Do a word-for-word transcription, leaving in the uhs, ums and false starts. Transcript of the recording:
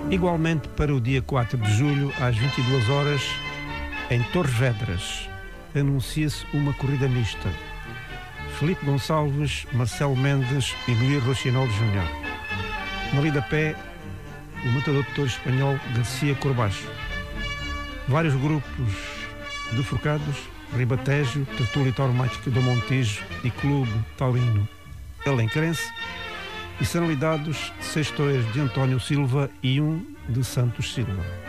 Igualmente para o dia quatro de julho, às vinte e duas horas, em Torres Vedras, anuncia-se uma corrida mista. Felipe Gonçalves, Marcelo Mendes e Luís Rochinol Júnior. Na lida pé, o matador de touros espanhol Garcia Corbacho. Vários grupos de forcados, Ribatejo, Tertúlio Tauromático do Montijo e Clube Taurino Alencarense, e são lidados seis touros de António Silva e um de Santos Silva.